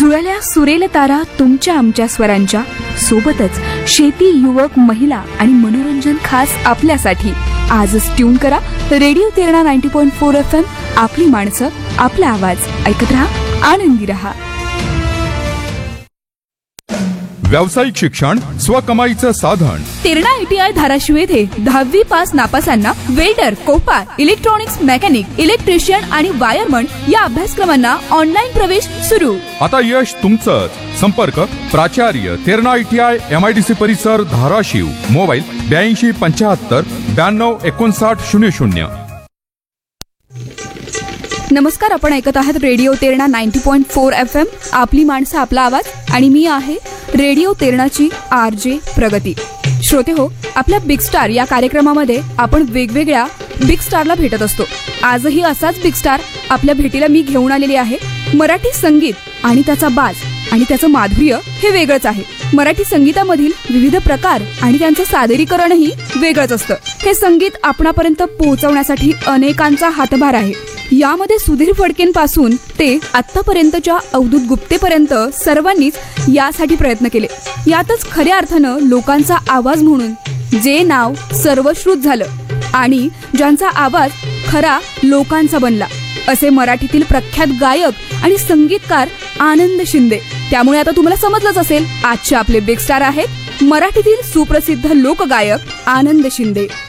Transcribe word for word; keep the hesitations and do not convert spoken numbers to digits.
जुळल्या सुरेल तारा तुमच्या आमच्या स्वरांच्या सोबतच शेती, युवक, महिला आणि मनोरंजन खास आपल्यासाठी. आजच ट्यून करा radio Terna ninety point four F M. आपली माणसं, आपला आवाज. ऐकत रहा, आनंदी रहा. व्यावसायिक शिक्षण स्वकमाईचं साधन. तेरणा आयटीआय धाराशिव येथे दहावी pass नापासांना welder, Copa, electronics mechanic, electrician आणि वायरमन या अभ्यासक्रमांना ऑनलाईन प्रवेश सुरू. आता यश तुमचंच. संपर्क प्राचार्य तेरणा आयटीआय एमआयडीसी परिसर धाराशिव. मोबाईल ब्याऐंशी पंच्याहत्तर ब्याण्णव एकोणसाठ शून्य शून्य. नमस्कार, आपण ऐकत आहात radio Terna ninety point four F M. आपली माणसं, आपला आवाज. आणि मी आहे रेडिओ तेरणाची आर जे प्रगती. श्रोते हो, आपल्या बिग स्टार या कार्यक्रमामध्ये आपण वेगवेगळ्या बिग स्टारला भेटत असतो. आजही असाच बिग स्टार आपल्या भेटीला मी घेऊन आलेली आहे. मराठी संगीत आणि त्याचा बाज आणि त्याचं माधुर्य हे वेगळंच आहे. मराठी संगीतामधील विविध प्रकार आणि त्यांचं सादरीकरणही वेगळंच असतं. हे संगीत आपणापर्यंत पोहोचवण्यासाठी अनेकांचा हातभार आहे. यामध्ये सुधीर फडकेंपासून ते आतापर्यंतच्या अवधूत गुप्तेपर्यंत सर्वांनीच यासाठी प्रयत्न केले. यातच खऱ्या अर्थानं लोकांचा आवाज म्हणून जे नाव सर्वश्रुत झालं आणि ज्यांचा आवाज खरा लोकांचा बनला, असे मराठीतील प्रख्यात गायक आणि संगीतकार आनंद शिंदे. त्यामुळे आता तुम्हाला समजलंच असेल, आजचे आपले बिग स्टार आहेत मराठीतील सुप्रसिद्ध लोकगायक आनंद शिंदे.